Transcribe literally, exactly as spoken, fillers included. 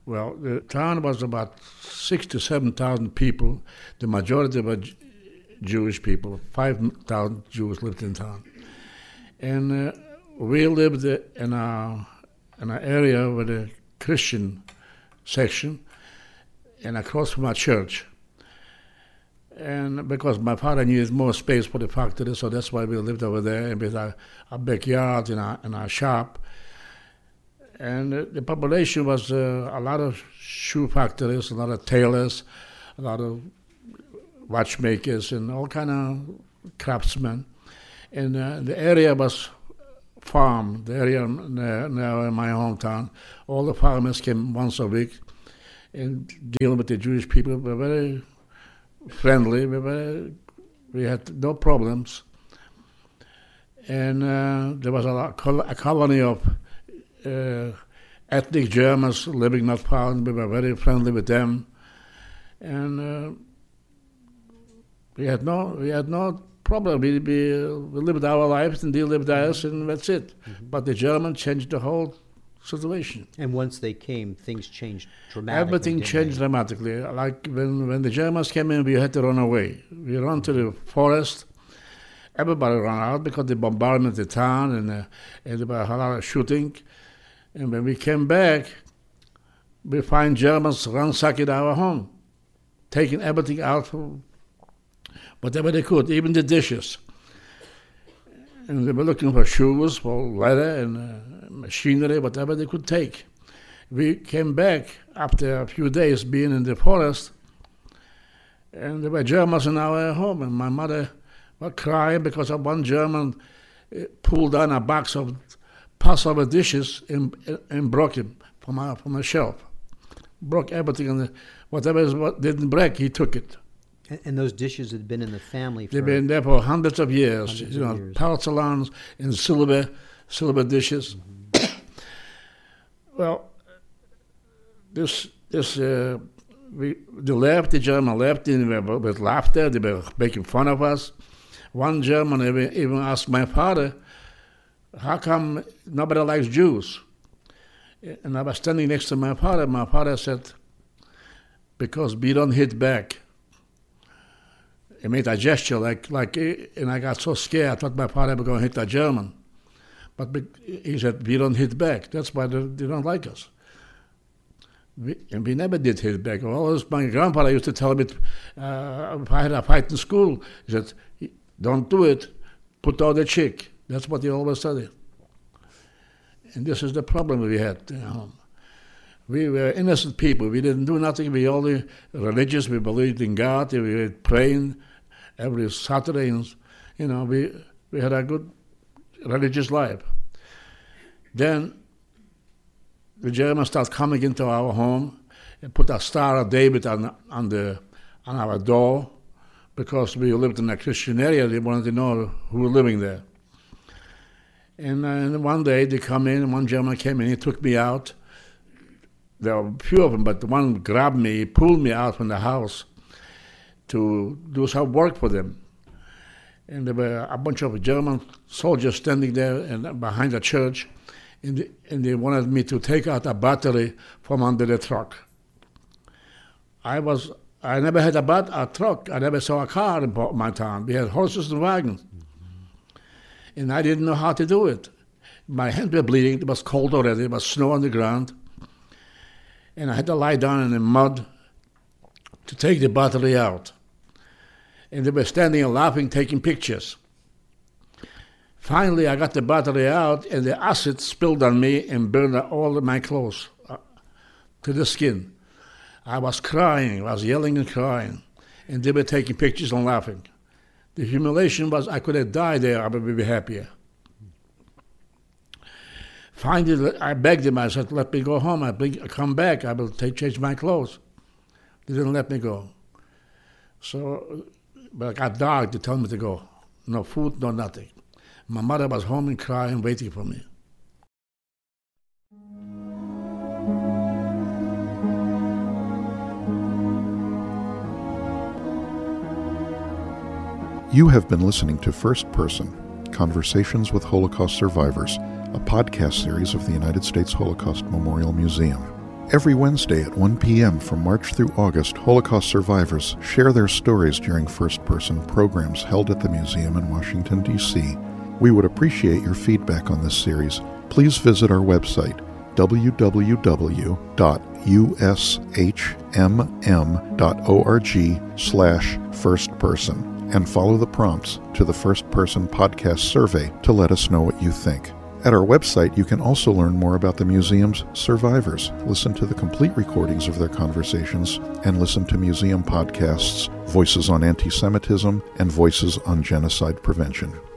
Well, the town was about six to seven thousand people. The majority were J- Jewish people. Five thousand Jews lived in town, and uh, we lived in a in an area with a Christian section, and across from our church. And because my father needed more space for the factory, so that's why we lived over there, and with our, our backyard and our, and our shop. And uh, the population was uh, a lot of shoe factories, a lot of tailors, a lot of watchmakers, and all kind of craftsmen. And uh, the area was farm, the area now in my hometown. All the farmers came once a week and dealing with the Jewish people. We were very friendly. We were, we had no problems. And uh, there was a, lot, a colony of uh, ethnic Germans living not far, and we were very friendly with them. And uh, we had no, we had no problem. We, we, we lived our lives and they lived theirs, and that's it. Mm-hmm. But the Germans changed the whole situation. And once they came, things changed dramatically. Everything changed they? dramatically. Like when, when the Germans came in, we had to run away. We ran to the forest. Everybody ran out because they bombarded the town, and, uh, and there was a lot of shooting. And when we came back, we find Germans ransacking our home, taking everything out from whatever they could, even the dishes. And they were looking for shoes, for leather and uh, machinery, whatever they could take. We came back after a few days being in the forest, and there were Germans in our home, and my mother was crying because of one German uh, pulled down a box of Passover dishes and, and broke it from a, from a shelf. Broke everything, and whatever what didn't break, he took it. And those dishes had been in the family for... They've been there for hundreds of years. Hundreds you know, of years. porcelains and silver, silver dishes. Mm-hmm. Well, this, this, uh, we, the left, the German left, and they were with laughter, they were making fun of us. One German even, even asked my father, how come nobody likes Jews? And I was standing next to my father. My father said, because we don't hit back. He made a gesture like, like, and I got so scared. I thought my father was going to hit a German. But he said, we don't hit back. That's why they, they don't like us. We, and we never did hit back. Always, my grandfather used to tell me, uh, if I had a fight in school, he said, don't do it, put out the chick. That's what he always said. And this is the problem we had at home. We were innocent people. We didn't do nothing. We only religious. We believed in God. We were praying every Saturday. And, you know, we we had a good religious life. Then the Germans started coming into our home and put a Star of David on on the on our door because we lived in a Christian area. They wanted to know who were living there. And, uh, and one day they come in, and one German came in. He took me out. There were a few of them, but the one grabbed me, pulled me out from the house to do some work for them. And there were a bunch of German soldiers standing there and behind the church, and they, and they wanted me to take out a battery from under the truck. I was, I never had a, bat, a truck. I never saw a car in my town. We had horses and wagons. Mm-hmm. And I didn't know how to do it. My hands were bleeding. It was cold already. There was snow on the ground. And I had to lie down in the mud to take the battery out. And they were standing and laughing, taking pictures. Finally, I got the battery out, and the acid spilled on me and burned all of my clothes uh, to the skin. I was crying, I was yelling and crying, and they were taking pictures and laughing. The humiliation was I could have died there, I would be happier. Finally, I begged them. I said, let me go home. I come back. I will take, change my clothes. They didn't let me go. So, but I got dark. They told me to go. No food, no nothing. My mother was home and crying, waiting for me. You have been listening to First Person, Conversations with Holocaust Survivors, a podcast series of the United States Holocaust Memorial Museum. Every Wednesday at one p.m. from March through August, Holocaust survivors share their stories during first-person programs held at the museum in Washington, D C We would appreciate your feedback on this series. Please visit our website, w w w dot u s h m m dot org slash first person, and follow the prompts to the First Person Podcast survey to let us know what you think. At our website, you can also learn more about the museum's survivors, listen to the complete recordings of their conversations, and listen to museum podcasts, Voices on Anti-Semitism and Voices on Genocide Prevention.